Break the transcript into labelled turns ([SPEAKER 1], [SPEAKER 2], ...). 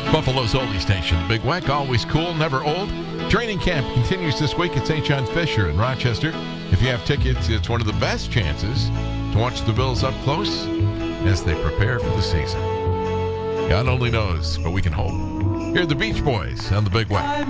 [SPEAKER 1] Buffalo's oldie station, the Big Weck, always cool, never old. Training camp continues this week at St. John Fisher in Rochester. If you have tickets, it's one of the best chances to watch the Bills up close as they prepare for the season. God only knows, but we can hope. Here are the Beach Boys on the Big Weck.